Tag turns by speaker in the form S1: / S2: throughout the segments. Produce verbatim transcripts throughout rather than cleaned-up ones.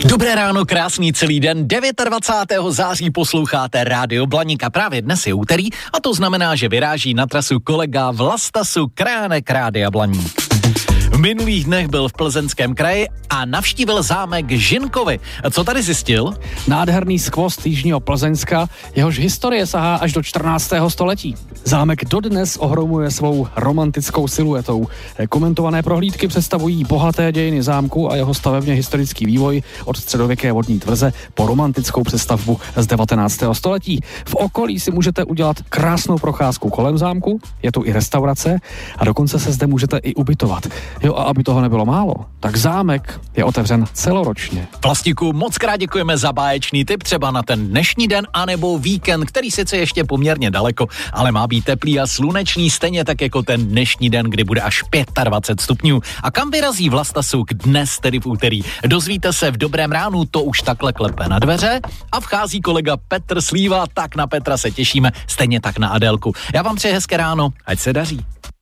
S1: Dobré ráno, krásný celý den, dvacátého devátého září posloucháte Rádio Blaník a právě dnes je úterý a to znamená, že vyráží na trasu kolega Vlastasu Kránek Rádia Blaník. V minulých dnech byl v Plzeňském kraji a navštívil zámek Žinkovy. Co tady zjistil?
S2: Nádherný skvost jižního Plzeňska, jehož historie sahá až do čtrnáctého století. Zámek dodnes ohromuje svou romantickou siluetou. Komentované prohlídky představují bohaté dějiny zámku a jeho stavebně historický vývoj od středověké vodní tvrze po romantickou přestavbu z devatenáctého století. V okolí si můžete udělat krásnou procházku kolem zámku, je tu i restaurace a dokonce se zde můžete i ubytovat. Jo, a aby toho nebylo málo, tak zámek je otevřen celoročně.
S1: Vlastiku, moc krát děkujeme za báječný tip třeba na ten dnešní den anebo víkend, který sice ještě poměrně daleko, ale má být teplý a slunečný, stejně tak jako ten dnešní den, kdy bude až dvacet pět stupňů. A kam vyrazí Vlastasuk dnes, tedy v úterý? Dozvíte se v Dobrém ránu, to už takhle klepe na dveře a vchází kolega Petr Slíva, tak na Petra se těšíme, stejně tak na Adélku. Já vám přeji hezké ráno, ať se daří.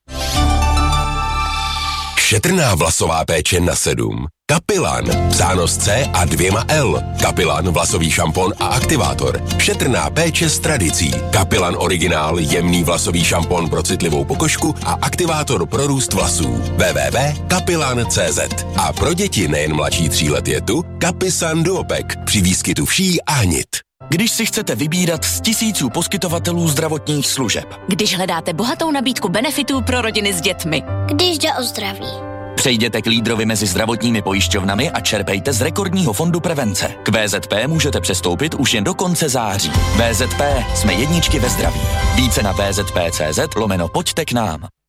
S3: Šetrná vlasová péče na sedm. Kapilan, psáno s C a dvěma L. Kapilan, vlasový šampon a aktivátor. Šetrná péče s tradicí. Kapilan originál, jemný vlasový šampon pro citlivou pokožku a aktivátor pro růst vlasů. w w w tečka kapilan tečka c z. A pro děti nejen mladší tří let je tu Kapisan Duopek při výskytu vší a hnit.
S4: Když si chcete vybírat z tisíců poskytovatelů zdravotních služeb.
S5: Když hledáte bohatou nabídku benefitů pro rodiny s dětmi.
S6: Když jde o zdraví.
S4: Přejděte k lídrovi mezi zdravotními pojišťovnami a čerpejte z rekordního fondu prevence. K V Z P můžete přestoupit už jen do konce září. V Z P jsme jedničky ve zdraví. Více na vzp tečka cz lomeno pojďte k nám.